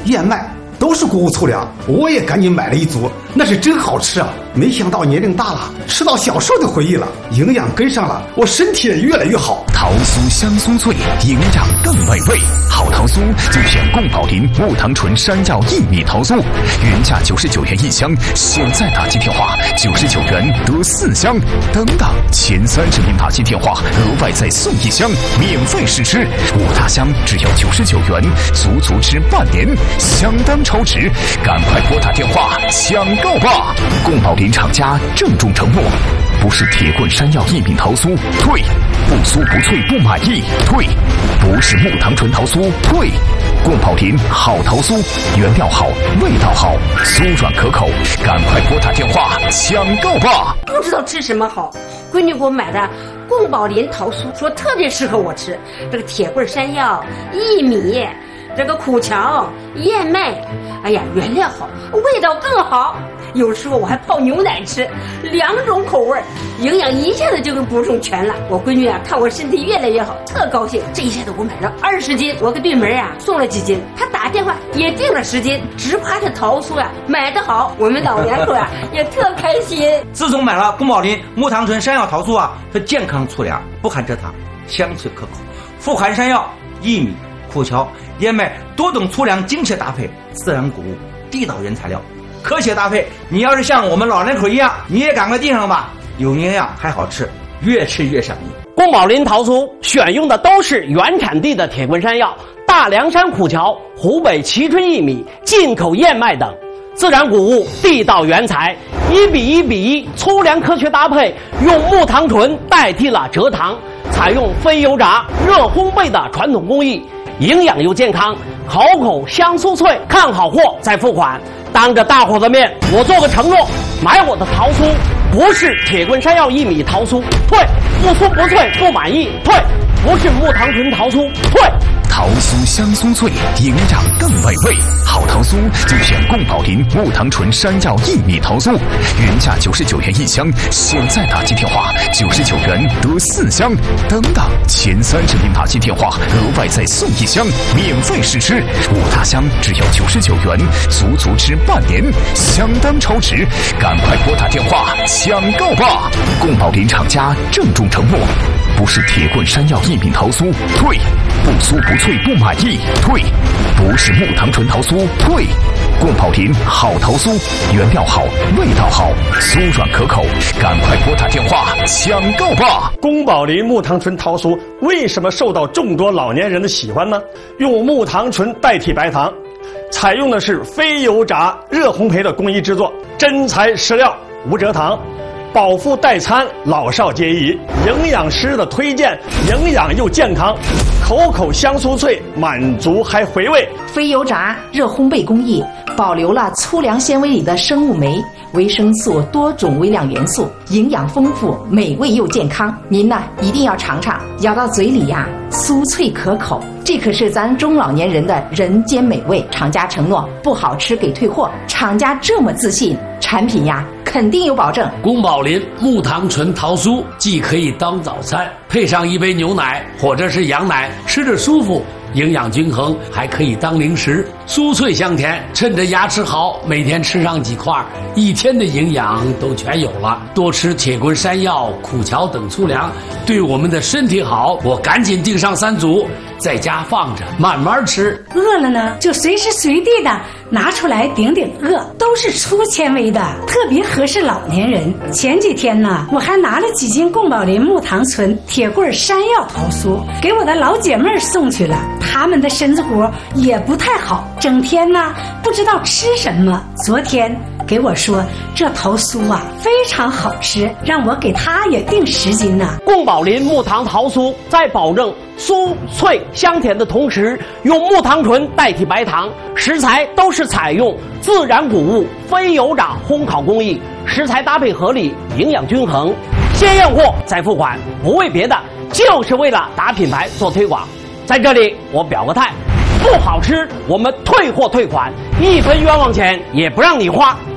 燕麦都是谷物粗粮，我也赶紧买了一组，那是真好吃啊！没想到年龄大了，吃到小时候的回忆了，营养跟上了，我身体也越来越好。 桃酥香酥脆，营养更美味。好桃酥就选宫保林木糖醇山药薏米桃酥，原价99元一箱，现在打进电话99元得4箱，等等前30名打进电话额外再送1箱，免费试吃，5大箱只要99元，足吃半年，相当超值，赶快拨打电话抢购吧！宫保林厂家郑重承诺，不是铁棍山药薏米桃酥，退；不酥不脆不满意，退；不是木糖醇桃酥，退。宫保林好桃酥，原料好，味道好，酥软可口，赶快拨打电话抢购吧！ 不知道吃什么好，闺女给我买的宫保林桃酥，说特别适合我吃。这个铁棍山药、薏米，这个苦荞、燕麦，哎呀，原料好，味道更好。有时候我还泡牛奶吃，2种口味，营养一下子就给补充全了。我闺女啊，看我身体越来越好，特高兴。这一下子我买了20斤，我给对门啊送了几斤，她打电话也订了10斤，只夸这桃酥啊买得好，我们老两口啊也特开心。 自从买了宫保林木糖醇山药桃酥啊，它健康粗粮，不含蔗糖，香脆可口，富含山药、薏米、苦荞、燕麦多种粗粮精确搭配，自然谷物，地道原材料。科学搭配，你要是像我们老人口一样，你也赶快订上吧，有营养还好吃，越吃越上瘾。 宫保林桃酥选用的都是原产地的铁棍山药、大凉山苦荞、湖北蕲春薏米、进口燕麦等自然谷物，地道原材，1比1比1，粗粮科学搭配，用木糖醇代替了蔗糖，采用非油炸、热烘焙的传统工艺，营养又健康，口香酥脆，看好货再付款。当着大伙的面，我做个承诺，买我的桃酥不是铁棍山药薏米桃酥，退；不酥不脆不满意，退；不是木糖醇桃酥，退。 桃酥香酥脆，营养更美味。好桃酥就选宫保林木糖醇山药薏米桃酥，原价99元一箱，现在打进电话99元得4箱，等等前30名打进电话额外再送1箱，免费试吃，5大箱只要99元，足吃半年，相当超值，赶快拨打电话抢购吧！宫保林厂家郑重承诺，不是铁棍山药薏米桃酥，退；不酥不脆不满意，退；不是木糖醇桃酥，退。宫保林好桃酥，原料好，味道好，酥软可口，赶快拨打电话抢购吧！ 宫保林木糖醇桃酥为什么受到众多老年人的喜欢呢？用木糖醇代替白糖，采用的是非油炸、热烘焙的工艺制作，真材实料，无蔗糖。饱腹代餐，老少皆宜。营养师的推荐，营养又健康，口香酥脆，满足还回味。 非油炸、热烘焙工艺保留了粗粮纤维里的生物酶、维生素多种微量元素，营养丰富，美味又健康。您呢一定要尝尝，咬到嘴里呀，酥脆可口。这可是咱中老年人的人间美味。厂家承诺不好吃给退货，厂家这么自信，产品呀肯定有保证。 宫保林木糖醇桃酥既可以当早餐，配上一杯牛奶或者是羊奶，吃着舒服，营养均衡，还可以当零食，酥脆香甜。趁着牙齿好，每天吃上几块，1天的营养都全有了。多吃铁棍山药、苦荞等粗粮，对我们的身体好。我赶紧订上3组，在家放着慢慢吃。 饿了呢，就随时随地的拿出来顶饿，都是粗纤维的，特别合适老年人。前几天呢，我还拿了几斤宫保林木糖醇铁棍山药桃酥给我的老姐妹送去了，她们的身子骨也不太好，整天呢不知道吃什么。昨天给我说这桃酥啊非常好吃，让我给她也订10斤呢。 宫保林木糖桃酥在保证酥脆香甜的同时，用木糖醇代替白糖，食材都是采用自然谷物非油炸烘烤工艺，食材搭配合理，营养均衡。先验货再付款，不为别的，就是为了打品牌做推广。在这里我表个态，不好吃我们退货退款，1分冤枉钱也不让你花。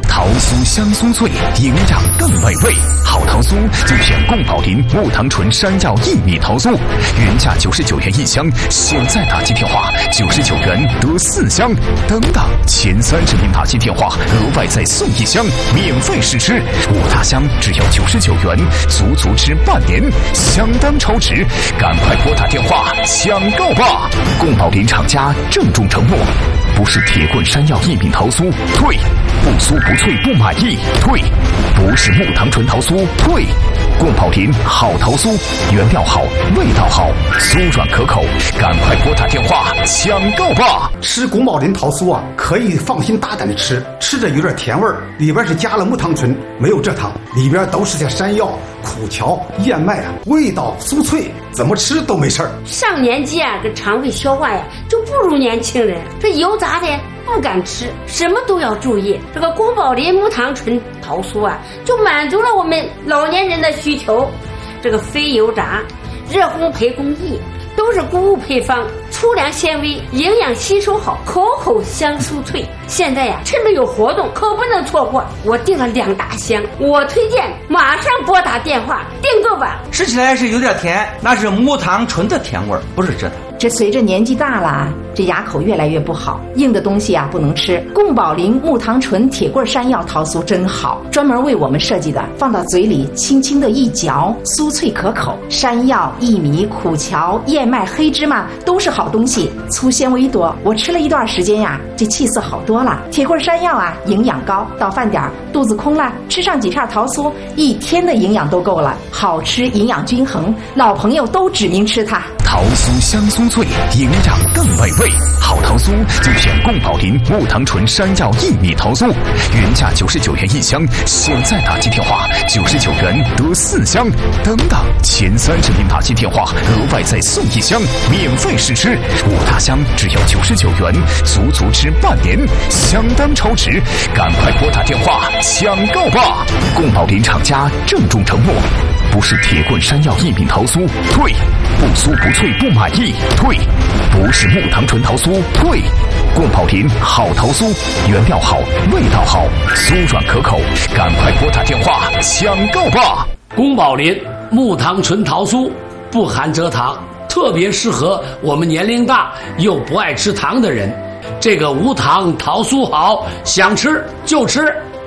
桃酥香酥脆，营养更美味。好桃酥就选宫保林木糖醇山药薏米桃酥，原价99元一箱，现在打进电话99元得4箱。等等，前30名打进电话额外再送1箱，免费试吃，5大箱只要99元，足吃半年，相当超值。赶快拨打电话抢购吧！宫保林厂家郑重承诺，不是铁棍山药薏米桃酥，退；不酥不脆不满意，退；不是木糖醇桃酥，退。宫保林好桃酥，原料好，味道好，酥软可口，赶快拨打电话抢购吧！ 吃宫保林桃酥啊，可以放心大胆的吃，吃着有点甜味儿，里边是加了木糖醇，没有蔗糖，里边都是些山药、苦荞、燕麦啊，味道酥脆，怎么吃都没事儿。 上年纪啊，这肠胃消化呀就不如年轻人，这油炸的不敢吃，什么都要注意。这个宫保林木糖醇桃酥啊，就满足了我们老年人的需求。这个非油炸、热烘焙工艺，都是谷物配方，粗粮纤维，营养吸收好，口口香酥脆。现在呀，趁着有活动，可不能错过。我订了2大箱，我推荐马上拨打电话订购吧。 吃起来是有点甜，那是木糖醇的甜味儿，不是蔗糖。 这随着年纪大了，这牙口越来越不好，硬的东西啊不能吃。宫保林木糖醇铁棍山药桃酥真好，专门为我们设计的，放到嘴里轻轻的一嚼，酥脆可口。山药、薏米、苦荞、燕麦、黑芝麻都是好东西，粗纤维多。我吃了一段时间呀，这气色好多了。铁棍山药啊，营养高，到饭点肚子空了，吃上几片桃酥，1天的营养都够了。好吃，营养均衡，老朋友都指明吃它。 桃酥香酥脆，营养更美味。好桃酥就选宫保林木糖醇山药薏米桃酥，原价99元一箱，现在打进电话99元得4箱。等等，前30名打进电话额外再送1箱，免费试吃，5大箱只要99元，足吃半年，相当超值。赶快拨打电话抢购吧！宫保林厂家郑重承诺，不是铁棍山药薏米桃酥，退；不酥不脆不满意，退；不是木糖醇桃酥，退。宫保林好桃酥，原料好，味道好，酥软可口，赶快拨打电话抢购吧！ 宫保林木糖醇桃酥不含蔗糖，特别适合我们年龄大又不爱吃糖的人。这个无糖桃酥好，想吃就吃。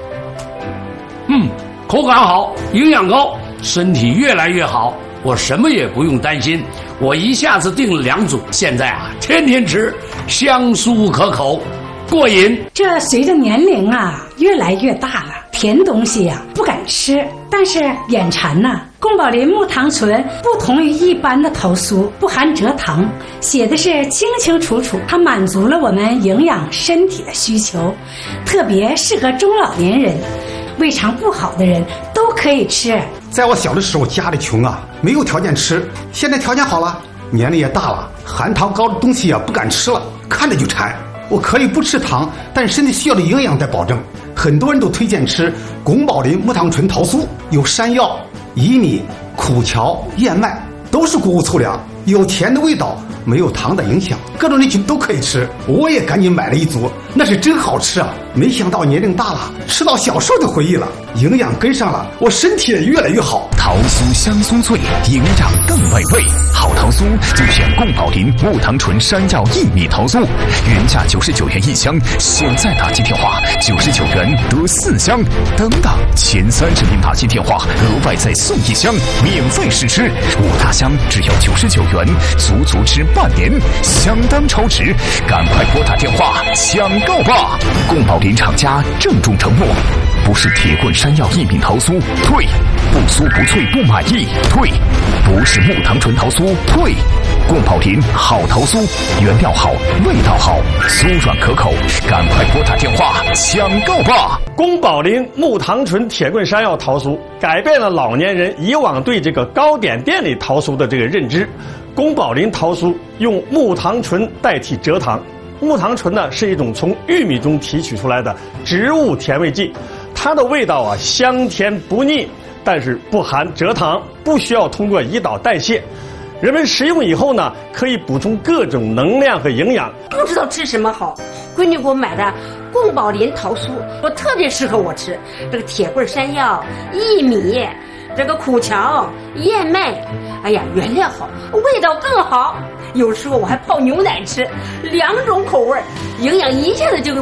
口感好，营养高，身体越来越好，我什么也不用担心。我一下子订了2组，现在啊，天天吃，香酥可口，过瘾。 这随着年龄啊越来越大了，甜东西呀不敢吃，但是眼馋呐。宫保林木糖醇不同于一般的桃酥，不含蔗糖，写的是清清楚楚，它满足了我们营养身体的需求，特别适合中老年人，胃肠不好的人都可以吃。 在我小的时候，家里穷啊，没有条件吃。现在条件好了，年龄也大了，含糖高的东西啊不敢吃了，看着就馋。我可以不吃糖，但身体需要的营养得保证。很多人都推荐吃宫保林木糖醇桃酥，有山药、薏米、苦荞、燕麦，都是谷物粗粮，有甜的味道，没有糖的影响，各种人群都可以吃。我也赶紧买了1组，那是真好吃啊！没想到年龄大了，吃到小时候的回忆了，营养跟上了，我身体也越来越好。 桃酥香酥脆，营养更美味。好桃酥就选宫保林木糖醇山药薏米桃酥，原价99元一箱，现在打进电话99元得4箱。等等，前30名打进电话额外再送1箱，免费试吃，5大箱只要99元，足吃半年，相当超值。赶快拨打电话抢购吧！宫保林厂家郑重承诺，不是铁棍山药薏米桃酥，退；不酥不脆不满意，退；不是木糖醇桃酥，退。宫保林好桃酥，原料好，味道好，酥软可口，赶快拨打电话抢购吧！ 宫保林木糖醇铁棍山药桃酥改变了老年人以往对这个糕点店里桃酥的这个认知。宫保林桃酥用木糖醇代替蔗糖，木糖醇呢是一种从玉米中提取出来的植物甜味剂，它的味道啊香甜不腻，但是不含蔗糖，不需要通过胰岛代谢。人们食用以后呢，可以补充各种能量和营养。 不知道吃什么好，闺女给我买的宫保林桃酥说特别适合我吃，这个铁棍山药、薏米，这个苦荞、燕麦，哎呀，原料好，味道更好。有时候我还泡牛奶吃，2种口味，营养一下子就